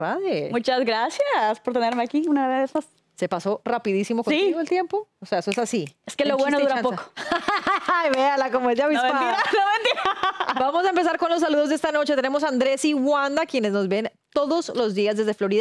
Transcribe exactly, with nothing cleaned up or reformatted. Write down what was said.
Rade. Muchas gracias por tenerme aquí una vez más. Se pasó rapidísimo contigo Sí. el tiempo. O sea, eso es así. Es que lo En bueno chiste y dura chanza. poco. Ay, véala como es de No avispada. mentira, no mentira. Vamos a empezar con los saludos de esta noche. Tenemos a Andrés y Wanda, quienes nos ven todos los días desde Florida.